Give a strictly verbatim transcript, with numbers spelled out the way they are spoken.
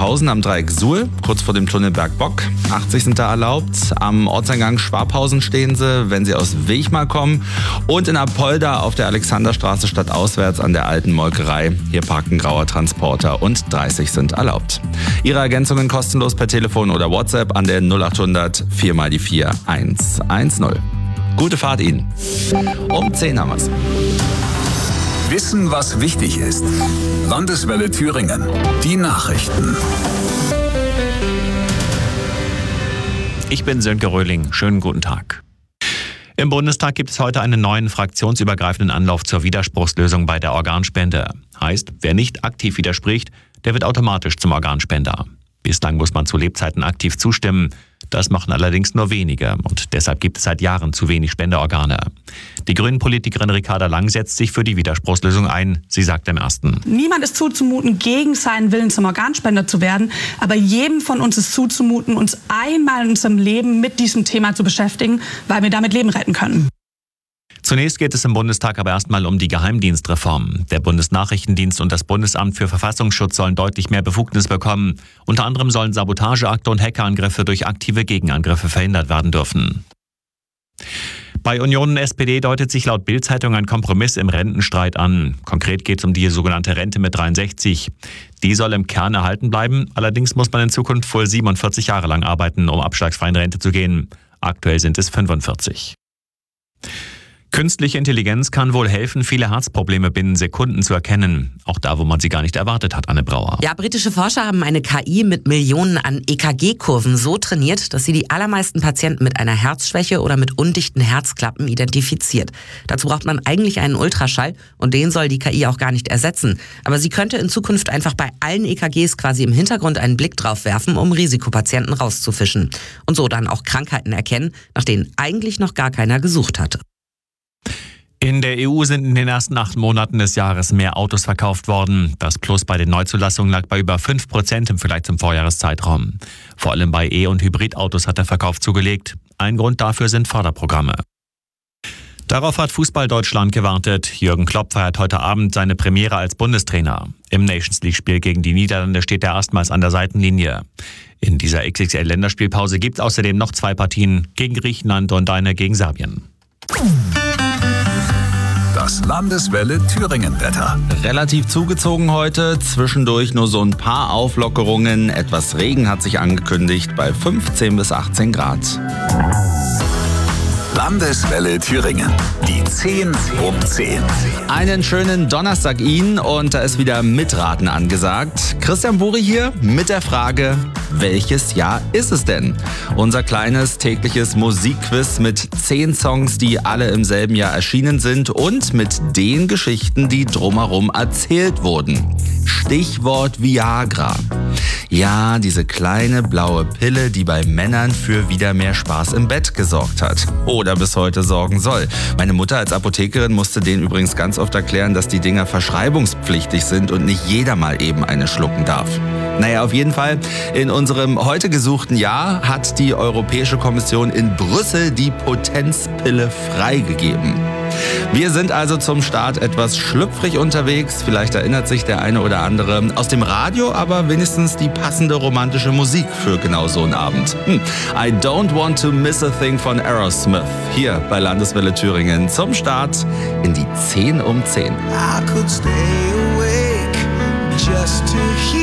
Schaffhausen am Dreieck Suhl, kurz vor dem Tunnel Bergbock. achtzig sind da erlaubt. Am Ortseingang Schwabhausen stehen sie, wenn sie aus Wechmar kommen. Und in Apolda auf der Alexanderstraße stadtauswärts an der alten Molkerei. Hier parken grauer Transporter und dreißig sind erlaubt. Ihre Ergänzungen kostenlos per Telefon oder WhatsApp an der null achthundert vier mal die vier eins eins null. Gute Fahrt Ihnen. Um zehn haben wir's. Wissen, was wichtig ist. Landeswelle Thüringen. Die Nachrichten. Ich bin Sönke Röhling. Schönen guten Tag. Im Bundestag gibt es heute einen neuen fraktionsübergreifenden Anlauf zur Widerspruchslösung bei der Organspende. Heißt, wer nicht aktiv widerspricht, der wird automatisch zum Organspender. Bislang muss man zu Lebzeiten aktiv zustimmen. Das machen allerdings nur wenige und deshalb gibt es seit Jahren zu wenig Spenderorgane. Die Grünen-Politikerin Ricarda Lang setzt sich für die Widerspruchslösung ein. Sie sagt im Ersten: Niemand ist zuzumuten, gegen seinen Willen zum Organspender zu werden. Aber jedem von uns ist zuzumuten, uns einmal in unserem Leben mit diesem Thema zu beschäftigen, weil wir damit Leben retten können. Zunächst geht es im Bundestag aber erstmal um die Geheimdienstreform. Der Bundesnachrichtendienst und das Bundesamt für Verfassungsschutz sollen deutlich mehr Befugnis bekommen. Unter anderem sollen Sabotageakte und Hackerangriffe durch aktive Gegenangriffe verhindert werden dürfen. Bei Union und S P D deutet sich laut Bild-Zeitung ein Kompromiss im Rentenstreit an. Konkret geht es um die sogenannte Rente mit dreiundsechzig. Die soll im Kern erhalten bleiben. Allerdings muss man in Zukunft wohl siebenundvierzig Jahre lang arbeiten, um abschlagsfrei in Rente zu gehen. Aktuell sind es fünfundvierzig. Künstliche Intelligenz kann wohl helfen, viele Herzprobleme binnen Sekunden zu erkennen. Auch da, wo man sie gar nicht erwartet hat, Anne Brauer. Ja, britische Forscher haben eine K I mit Millionen an E K G-Kurven so trainiert, dass sie die allermeisten Patienten mit einer Herzschwäche oder mit undichten Herzklappen identifiziert. Dazu braucht man eigentlich einen Ultraschall und den soll die K I auch gar nicht ersetzen. Aber sie könnte in Zukunft einfach bei allen E K Gs quasi im Hintergrund einen Blick drauf werfen, um Risikopatienten rauszufischen. Und so dann auch Krankheiten erkennen, nach denen eigentlich noch gar keiner gesucht hatte. In der E U sind in den ersten acht Monaten des Jahres mehr Autos verkauft worden. Das Plus bei den Neuzulassungen lag bei über fünf Prozent im Vergleich zum Vorjahreszeitraum. Vor allem bei E- und Hybridautos hat der Verkauf zugelegt. Ein Grund dafür sind Förderprogramme. Darauf hat Fußball Deutschland gewartet. Jürgen Klopp feiert heute Abend seine Premiere als Bundestrainer. Im Nations-League-Spiel gegen die Niederlande steht er erstmals an der Seitenlinie. In dieser X X L-Länderspielpause gibt es außerdem noch zwei Partien gegen Griechenland und eine gegen Serbien. Das Landeswelle Thüringen-Wetter. Relativ zugezogen heute, zwischendurch nur so ein paar Auflockerungen. Etwas Regen hat sich angekündigt bei fünfzehn bis achtzehn Grad. Landeswelle Thüringen. Die zehn um zehn. Einen schönen Donnerstag Ihnen und da ist wieder Mitraten angesagt. Christian Buri hier mit der Frage: Welches Jahr ist es denn? Unser kleines tägliches Musikquiz mit zehn Songs, die alle im selben Jahr erschienen sind und mit den Geschichten, die drumherum erzählt wurden. Stichwort Viagra. Ja, diese kleine blaue Pille, die bei Männern für wieder mehr Spaß im Bett gesorgt hat. Oder bis heute sorgen soll. Meine Mutter als Apothekerin musste denen übrigens ganz oft erklären, dass die Dinger verschreibungspflichtig sind und nicht jeder mal eben eine schlucken darf. Naja, auf jeden Fall, in unserem heute gesuchten Jahr hat die Europäische Kommission in Brüssel die Potenzpille freigegeben. Wir sind also zum Start etwas schlüpfrig unterwegs. Vielleicht erinnert sich der eine oder andere aus dem Radio, aber wenigstens die passende romantische Musik für genau so einen Abend. Hm. I Don't Want to Miss a Thing von Aerosmith. Hier bei Landeswelle Thüringen zum Start in die zehn um zehn. I could stay awake just to hear